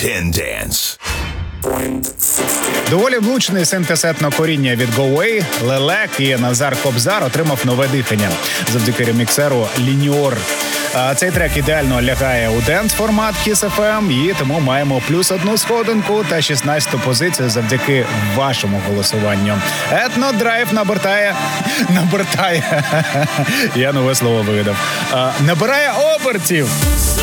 10 Dance. Доволі влучний синтез етнокоріння від Go Away, Лелек і Назар Кобзар отримав нове дихання завдяки реміксеру Лініор. Цей трек ідеально лягає у денс-формат Kiss FM, і тому маємо плюс 1 сходинку та 16-ту позицію завдяки вашому голосуванню. Етнодрайв набирає, я нове слово видав, набирає обертів.